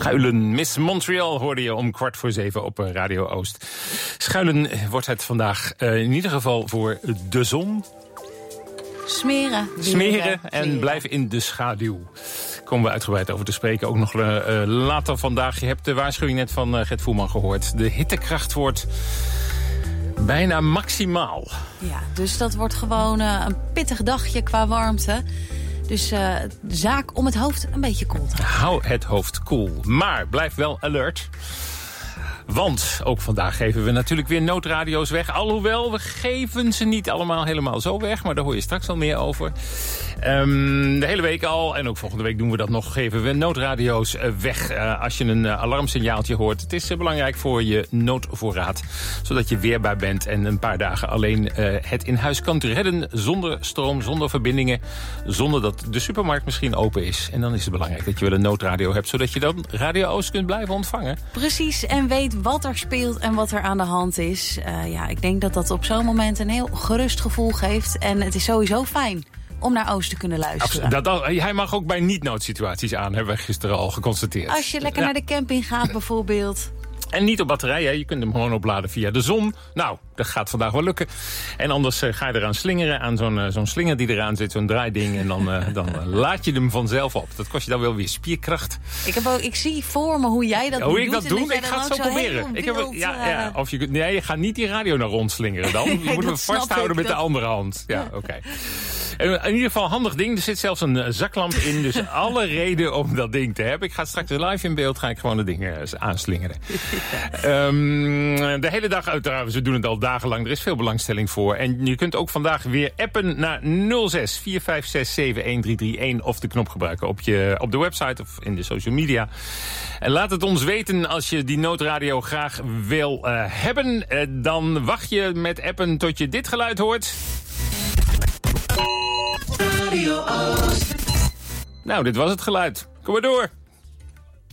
Schuilen, Miss Montreal hoorde je om 6:45 op Radio Oost. Schuilen wordt het vandaag in ieder geval voor de zon. Smeren en blijven in de schaduw. Daar komen we uitgebreid over te spreken. Ook nog later vandaag. Je hebt de waarschuwing net van Gert Voerman gehoord. De hittekracht wordt bijna maximaal. Ja, dus dat wordt gewoon een pittig dagje qua warmte. Dus zaak om het hoofd een beetje koel te houden. Hou het hoofd koel. Maar blijf wel alert. Want ook vandaag geven we natuurlijk weer noodradio's weg. Alhoewel, we geven ze niet allemaal helemaal zo weg. Maar daar hoor je straks al meer over. De hele week al, en ook volgende week doen we dat nog, geven we noodradio's weg. Als je een alarmsignaaltje hoort. Het is belangrijk voor je noodvoorraad. Zodat je weerbaar bent en een paar dagen alleen het in huis kan redden. Zonder stroom, zonder verbindingen. Zonder dat de supermarkt misschien open is. En dan is het belangrijk dat je wel een noodradio hebt. Zodat je dan Radio Oost kunt blijven ontvangen. Precies, en weet wat er speelt en wat er aan de hand is. Ik denk dat dat op zo'n moment een heel gerust gevoel geeft. En het is sowieso fijn om naar Oost te kunnen luisteren. Hij mag ook bij niet-noodsituaties aan, hebben we gisteren al geconstateerd. Als je lekker naar de camping gaat bijvoorbeeld. En niet op batterijen, je kunt hem gewoon opladen via de zon. Nou, dat gaat vandaag wel lukken. En anders ga je eraan slingeren, aan zo'n slinger die eraan zit, zo'n draaiding. En dan laad je hem vanzelf op. Dat kost je dan wel weer spierkracht. Ik zie voor me hoe jij dat doet. Hoe ik dat doe? Ik ga het zo proberen. Je gaat niet die radio naar rond slingeren dan. Je moet hem vasthouden met de andere hand. Ja, oké. In ieder geval een handig ding. Er zit zelfs een zaklamp in. Dus alle reden om dat ding te hebben. Ik ga straks live in beeld. Ga ik gewoon de dingen aanslingeren. De hele dag uiteraard. We doen het al dagenlang. Er is veel belangstelling voor. En je kunt ook vandaag weer appen naar 06 4567 1331. Of de knop gebruiken op de website of in de social media. En laat het ons weten als je die noodradio graag wil hebben. Dan wacht je met appen tot je dit geluid hoort. Radio Oost. Nou, dit was het geluid. Kom maar door.